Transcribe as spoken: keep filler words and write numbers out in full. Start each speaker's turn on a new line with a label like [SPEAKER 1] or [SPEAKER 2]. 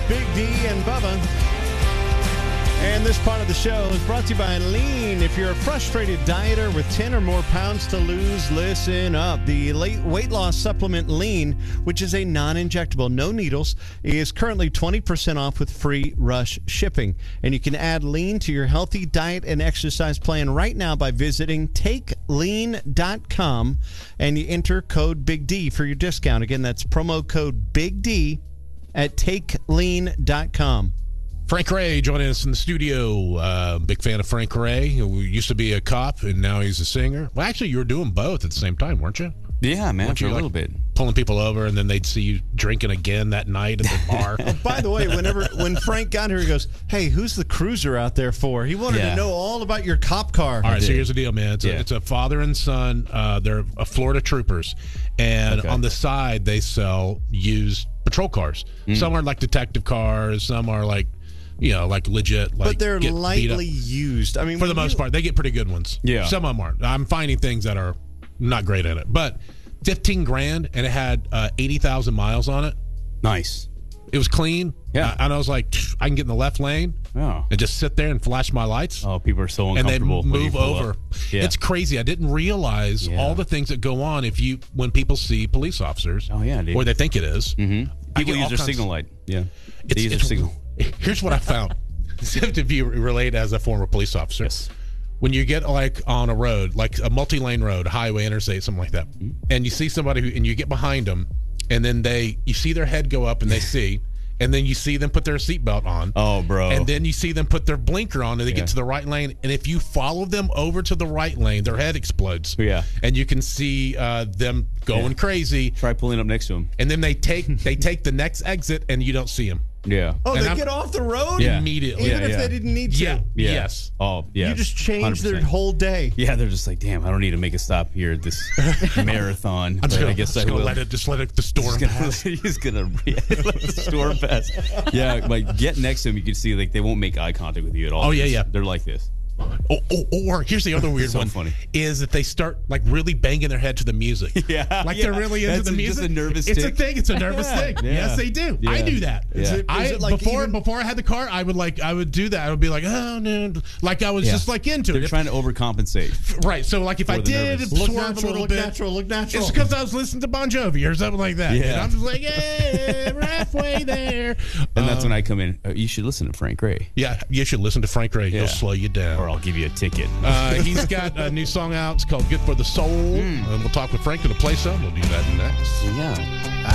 [SPEAKER 1] Big D and Bubba. And this part of the show is brought to you by Lean. If you're a frustrated dieter with ten or more pounds to lose, listen up. The late weight loss supplement Lean, which is a non-injectable, no needles, is currently twenty percent off with free rush shipping. And you can add Lean to your healthy diet and exercise plan right now by visiting take lean dot com and you enter code Big D for your discount. Again, that's promo code Big D at take lean dot com.
[SPEAKER 2] Frank Ray joining us in the studio. Uh, big fan of Frank Ray, who used to be a cop and now he's a singer. Well, actually, you were doing both at the same time, weren't you?
[SPEAKER 3] Yeah, man,
[SPEAKER 2] weren't
[SPEAKER 3] for
[SPEAKER 2] you,
[SPEAKER 3] a little
[SPEAKER 2] like,
[SPEAKER 3] bit.
[SPEAKER 2] Pulling people over, and then they'd see you drinking again that night at the bar.
[SPEAKER 1] Oh, by the way, whenever when Frank got here, he goes, "Hey, who's the cruiser out there for?" He wanted
[SPEAKER 3] Yeah.
[SPEAKER 1] to know all about your cop car.
[SPEAKER 2] All right, so here's the deal, man. It's,
[SPEAKER 3] Yeah.
[SPEAKER 2] a, it's a father and son. Uh, they're uh, Florida troopers, and
[SPEAKER 3] Okay.
[SPEAKER 2] on the side they sell used patrol cars.
[SPEAKER 3] Mm.
[SPEAKER 2] Some are like detective cars. Some are like, you know, like legit. Like
[SPEAKER 1] But they're
[SPEAKER 2] get beat up.
[SPEAKER 1] lightly used. I mean,
[SPEAKER 2] For the
[SPEAKER 1] when
[SPEAKER 2] most
[SPEAKER 1] you-
[SPEAKER 2] part, they get pretty good ones.
[SPEAKER 3] Yeah.
[SPEAKER 2] Some of them aren't. I'm finding things that are not great in it. But fifteen grand, and it had uh, eighty thousand miles on it.
[SPEAKER 3] Nice.
[SPEAKER 2] It was clean.
[SPEAKER 3] Yeah.
[SPEAKER 2] Uh, and I was like, I can get in the left lane
[SPEAKER 3] Oh.
[SPEAKER 2] and just sit there and flash my lights.
[SPEAKER 3] Oh, people are so
[SPEAKER 2] And they
[SPEAKER 3] uncomfortable. when you
[SPEAKER 2] move
[SPEAKER 3] pull
[SPEAKER 2] over.
[SPEAKER 3] up. Yeah.
[SPEAKER 2] It's crazy. I didn't realize
[SPEAKER 3] Yeah.
[SPEAKER 2] all the things that go on if you when people see police officers.
[SPEAKER 3] Oh, yeah, dude.
[SPEAKER 2] Or they think it is.
[SPEAKER 3] Mm-hmm.
[SPEAKER 2] I
[SPEAKER 3] People
[SPEAKER 2] get all
[SPEAKER 3] use their
[SPEAKER 2] kinds-
[SPEAKER 3] signal light. Yeah.
[SPEAKER 2] It's,
[SPEAKER 3] They use
[SPEAKER 2] it's-
[SPEAKER 3] their signal.
[SPEAKER 2] Here's what I found. If you relate as a former police officer.
[SPEAKER 3] Yes.
[SPEAKER 2] When you get like on a road, like a multi-lane road, highway, interstate, something like that,
[SPEAKER 3] Mm-hmm.
[SPEAKER 2] and you see somebody who, and you get behind them, and then they, you see their head go up, and they see, and then you see them put their seatbelt on.
[SPEAKER 3] Oh, bro.
[SPEAKER 2] And then you see them put their blinker on, and they
[SPEAKER 3] Yeah.
[SPEAKER 2] get to the right lane. And if you follow them over to the right lane, their head explodes.
[SPEAKER 3] Yeah.
[SPEAKER 2] And you can see uh, them going
[SPEAKER 3] Yeah.
[SPEAKER 2] crazy.
[SPEAKER 3] Try pulling up next to him.
[SPEAKER 2] And then they take they take the next exit, and you don't see them
[SPEAKER 3] Yeah.
[SPEAKER 1] Oh,
[SPEAKER 2] And
[SPEAKER 1] they
[SPEAKER 2] I'm-
[SPEAKER 1] get off the road
[SPEAKER 3] Yeah.
[SPEAKER 2] immediately.
[SPEAKER 1] even
[SPEAKER 3] Yeah,
[SPEAKER 1] if
[SPEAKER 3] yeah.
[SPEAKER 1] they didn't need to.
[SPEAKER 2] Yeah.
[SPEAKER 3] Yeah.
[SPEAKER 2] Yes.
[SPEAKER 3] Oh, yeah.
[SPEAKER 1] You just changed their
[SPEAKER 3] one hundred percent.
[SPEAKER 1] whole day.
[SPEAKER 3] Yeah, they're just like, damn, I don't need to make a stop here at this marathon.
[SPEAKER 2] I'm
[SPEAKER 3] but
[SPEAKER 2] just gonna,
[SPEAKER 3] I guess
[SPEAKER 2] just
[SPEAKER 3] I
[SPEAKER 2] gonna
[SPEAKER 3] will.
[SPEAKER 2] let it just let it the storm
[SPEAKER 3] He's gonna,
[SPEAKER 2] pass.
[SPEAKER 3] he's gonna yeah, let the storm pass. Yeah, like get next to him, you can see like they won't make eye contact with you at all.
[SPEAKER 2] Oh, yeah,
[SPEAKER 3] They're
[SPEAKER 2] yeah.
[SPEAKER 3] just- They're like this.
[SPEAKER 2] Or, or, or here's the other weird
[SPEAKER 3] So
[SPEAKER 2] one.
[SPEAKER 3] funny.
[SPEAKER 2] Is that they start like really banging their head to the music.
[SPEAKER 3] Yeah,
[SPEAKER 2] Like
[SPEAKER 3] yeah.
[SPEAKER 2] they're really into
[SPEAKER 3] That's
[SPEAKER 2] the
[SPEAKER 3] a- just
[SPEAKER 2] music.
[SPEAKER 3] a nervous
[SPEAKER 2] It's a
[SPEAKER 3] tick.
[SPEAKER 2] thing. It's a nervous
[SPEAKER 3] Yeah,
[SPEAKER 2] thing.
[SPEAKER 3] yeah.
[SPEAKER 2] Yes, they do.
[SPEAKER 3] Yeah.
[SPEAKER 2] I do that.
[SPEAKER 3] Is
[SPEAKER 1] it-
[SPEAKER 2] I
[SPEAKER 1] is it like
[SPEAKER 2] before
[SPEAKER 1] even-
[SPEAKER 2] before I had the car, I would like I would do that. I would be like, oh no, like I was
[SPEAKER 3] Yeah.
[SPEAKER 2] just like into
[SPEAKER 3] They're
[SPEAKER 2] it.
[SPEAKER 3] trying to overcompensate.
[SPEAKER 2] Right. So like if I
[SPEAKER 3] For the
[SPEAKER 2] did
[SPEAKER 3] nervous.
[SPEAKER 1] Look
[SPEAKER 2] swerve a
[SPEAKER 1] natural,
[SPEAKER 2] little
[SPEAKER 1] look
[SPEAKER 2] bit,
[SPEAKER 1] natural, look natural.
[SPEAKER 2] it's because I was listening to Bon Jovi or something like that.
[SPEAKER 3] Yeah.
[SPEAKER 2] And I'm just like, yeah, we're halfway there.
[SPEAKER 3] And that's
[SPEAKER 2] Um,
[SPEAKER 3] when I come in. Uh, you should listen to Frank Ray,
[SPEAKER 2] Yeah, you should listen to Frank Ray. He'll
[SPEAKER 3] Yeah.
[SPEAKER 2] slow you down.
[SPEAKER 3] or I'll give you a ticket.
[SPEAKER 2] Uh, he's got a new song out. It's called Good for the Soul. And we'll talk with Frank in the play some. We'll do that next.
[SPEAKER 3] yeah.